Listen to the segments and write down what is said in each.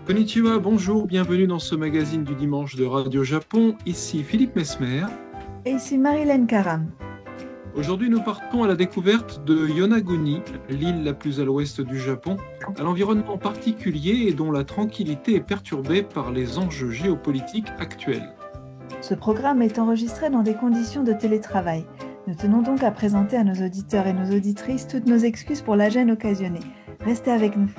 Konnichiwa, bonjour, bienvenue dans ce magazine du dimanche de Radio Japon. Ici Philippe Mesmer. Et ici Marilyn Karam. Aujourd'hui, nous partons à la découverte de Yonaguni, l'île la plus à l'ouest du Japon, à l'environnement particulier et dont la tranquillité est perturbée par les enjeux géopolitiques actuels. Ce programme est enregistré dans des conditions de télétravail. Nous tenons donc à présenter à nos auditeurs et nos auditrices toutes nos excuses pour la gêne occasionnée. Restez avec nous.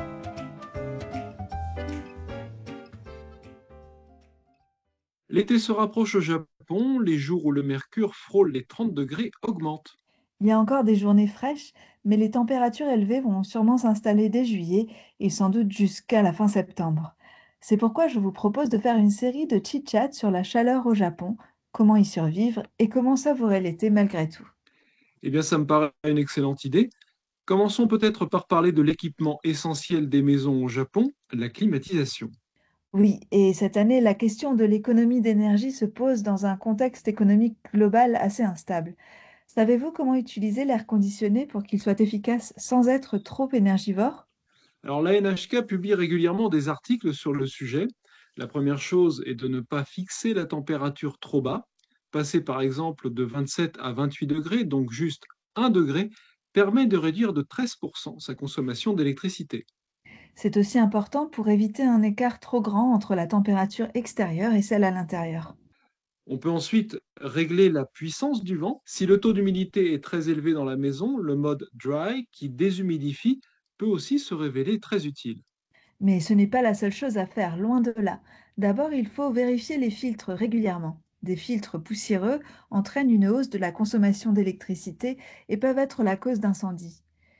L'été se rapproche au Japon, les jours où le mercure frôle les 30 degrés augmentent. Il y a encore des journées fraîches, mais les températures élevées vont sûrement s'installer dès juillet et sans doute jusqu'à la fin septembre. C'est pourquoi je vous propose de faire une série de chit-chats sur la chaleur au Japon, comment y survivre et comment savourer l'été malgré tout. Eh bien, ça me paraît une excellente idée. Commençons peut-être par parler de l'équipement essentiel des maisons au Japon, la climatisation. Oui, et cette année, la question de l'économie d'énergie se pose dans un contexte économique global assez instable. Savez-vous comment utiliser l'air conditionné pour qu'il soit efficace sans être trop énergivore? Alors, la NHK publie régulièrement des articles sur le sujet. La première chose est de ne pas fixer la température trop bas. Passer par exemple de 27 à 28 degrés, donc juste 1 degré, permet de réduire de 13% sa consommation d'électricité. C'est aussi important pour éviter un écart trop grand entre la température extérieure et celle à l'intérieur. On peut ensuite régler la puissance du vent. Si le taux d'humidité est très élevé dans la maison, le mode dry, qui déshumidifie, peut aussi se révéler très utile. Mais ce n'est pas la seule chose à faire, loin de là. D'abord, il faut vérifier les filtres régulièrement. Des filtres poussiéreux entraînent une hausse de la consommation d'électricité et peuvent être la cause d'incendies.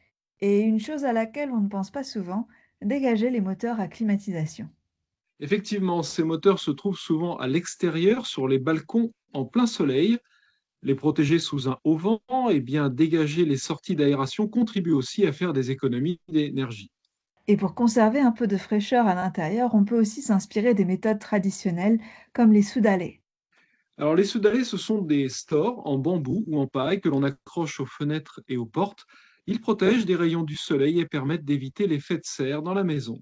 Et une chose à laquelle on ne pense pas souvent, dégager les moteurs à climatisation. Effectivement, ces moteurs se trouvent souvent à l'extérieur, sur les balcons, en plein soleil. Les protéger sous un haut vent et bien dégager les sorties d'aération contribue aussi à faire des économies d'énergie. Et pour conserver un peu de fraîcheur à l'intérieur, on peut aussi s'inspirer des méthodes traditionnelles comme les soudalés. Alors les soudalés, ce sont des stores en bambou ou en paille que l'on accroche aux fenêtres et aux portes. Ils protègent des rayons du soleil et permettent d'éviter l'effet de serre dans la maison.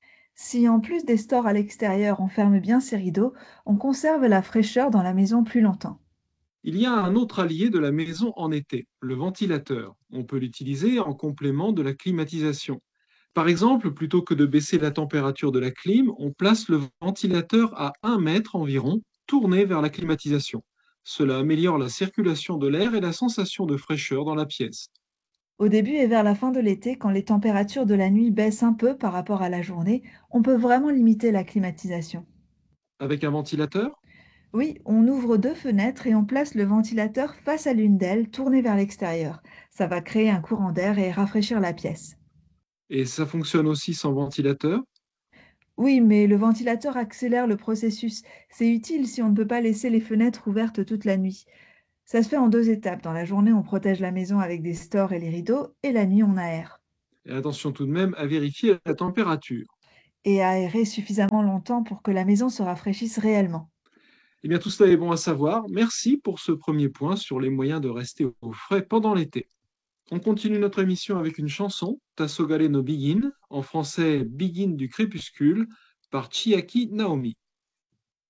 Si en plus des stores à l'extérieur, on ferme bien ses rideaux, on conserve la fraîcheur dans la maison plus longtemps. Il y a un autre allié de la maison en été, le ventilateur. On peut l'utiliser en complément de la climatisation. Par exemple, plutôt que de baisser la température de la clim, on place le ventilateur à 1 mètre environ, tourné vers la climatisation. Cela améliore la circulation de l'air et la sensation de fraîcheur dans la pièce. Au début et vers la fin de l'été, quand les températures de la nuit baissent un peu par rapport à la journée, on peut vraiment limiter la climatisation. Avec un ventilateur, Oui, on ouvre deux fenêtres et on place le ventilateur face à l'une d'elles, tournée vers l'extérieur. Ça va créer un courant d'air et rafraîchir la pièce. et ça fonctionne aussi sans ventilateur. Oui, mais le ventilateur accélère le processus. C'est utile si on ne peut pas laisser les fenêtres ouvertes toute la nuit. Ça se fait en deux étapes. Dans la journée, on protège la maison avec des stores et les rideaux, et la nuit, on aère. Et attention tout de même à vérifier la température. Et aérer suffisamment longtemps pour que la maison se rafraîchisse réellement. Eh bien, tout cela est bon à savoir. Merci pour ce premier point sur les moyens de rester au frais pendant l'été. On continue notre émission avec une chanson, Tassogare no Begin, en français Begin du crépuscule, par Chiaki Naomi.